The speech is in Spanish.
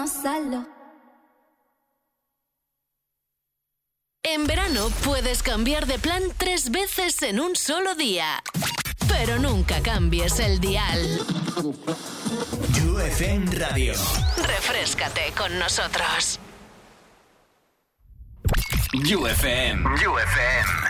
Gonzalo. En verano puedes cambiar de plan 3 veces en un solo día. Pero nunca cambies el dial. UFM Radio. Refréscate con nosotros. UFM.